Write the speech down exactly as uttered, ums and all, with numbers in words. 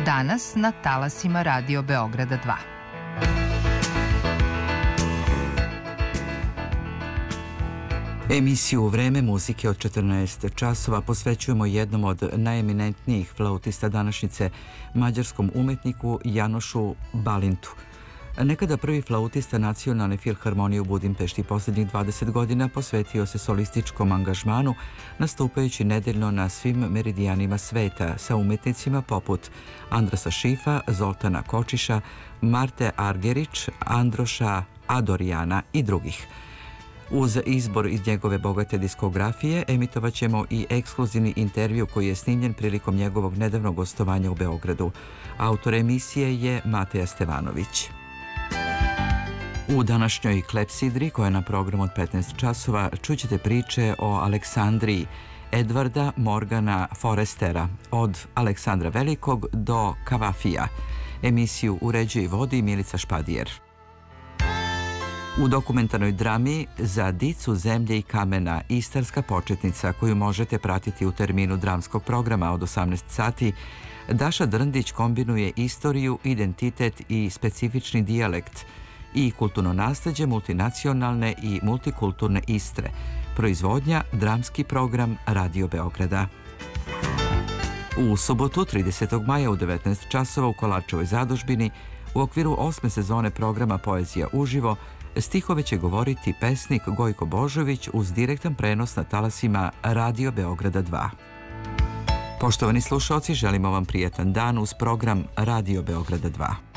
danas na talasima Radio Beograda dva. Emisiju Vreme muzike od četrnaest časova posvećujemo jednom od najeminentnijih flautista današnjice, mađarskom umetniku Janošu Balintu. Nekada prvi flautista Nacionalne filharmonije u Budimpešti posljednjih dvadeset godina posvetio se solističkom angažmanu, nastupajući nedeljno na svim meridijanima sveta sa umetnicima poput Andrasa Šifa, Zoltana Kočiša, Marte Argerić, Androša Adorijana i drugih. Uz izbor iz njegove bogate diskografije emitovat ćemo i ekskluzivni intervju koji je snimljen prilikom njegovog nedavnog gostovanja u Beogradu. Autor emisije je Mateja Stevanović. U današnjoj klepsidri, koja je na programu od petnaest časova, čućete priče o Aleksandriji Edvarda Morgana Forestera, od Aleksandra Velikog do Kavafija. Emisiju uređuje i vodi Milica Špadijer. U dokumentarnoj drami Za dicu zemlje i kamena, istarska početnica, koju možete pratiti u terminu dramskog programa od osamnaest sati, Daša Drndić kombinuje istoriju, identitet i specifični dijalekt i kulturno nasleđe multinacionalne i multikulturne Istre. Proizvodnja dramski program Radio Beograda. U subotu, tridesetog maja u devetnaest časova u Kolarčevoj zadužbini, u okviru osme sezone programa Poezija uživo, stihove će govoriti pesnik Gojko Božović uz direktan prenos na talasima Radio Beograda dva. Poštovani slušalci, želimo vam prijatan dan uz program Radio Beograda dva.